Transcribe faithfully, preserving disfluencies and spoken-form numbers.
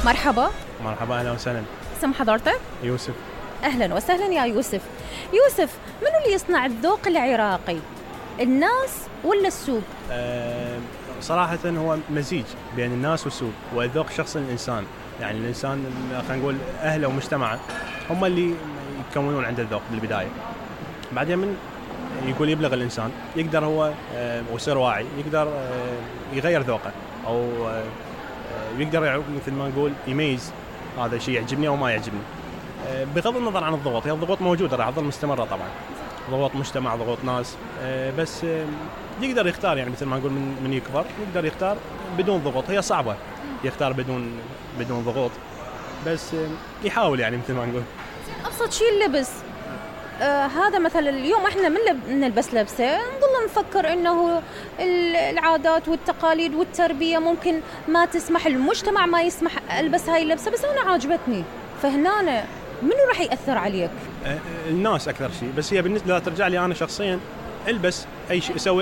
مرحبا. مرحبا، أهلا وسهلا. اسم حضرتك؟ يوسف. أهلا وسهلا يا يوسف. يوسف، منو اللي يصنع الذوق العراقي؟ الناس ولا السوق؟ أه صراحة هو مزيج بين الناس والسوق، والذوق شخص الإنسان. يعني الإنسان خلينا نقول أهله ومجتمعه هم اللي يكونون عنده الذوق بالبداية. بعدين من يقول يبلغ الإنسان يقدر هو أه ويصير واعي، يقدر أه يغير ذوقه، أو أه يقدر مثل ما نقول يميز هذا الشيء يعجبني أو ما يعجبني. أه بغض النظر عن الضغوط، هي الضغوط موجودة راح تظل مستمرة طبعا، ضغوط مجتمع، ضغوط ناس، أه بس أه يقدر يختار. يعني مثل ما نقول من من يكبر يقدر يختار بدون ضغوط. هي صعبة يختار بدون بدون ضغوط، بس أه يحاول يعني مثل ما نقول. أبسط شيء اللبس. آه هذا مثلا اليوم احنا من لب... نلبس لبسه نظل نفكر انه العادات والتقاليد والتربيه ممكن ما تسمح، المجتمع ما يسمح البس هاي اللبسه، بس انا عاجبتني، فهنا منو راح ياثر عليك؟ الناس اكثر شيء. بس هي بالنسبه لا ترجع لي انا شخصيا، البس اي شيء، اسوي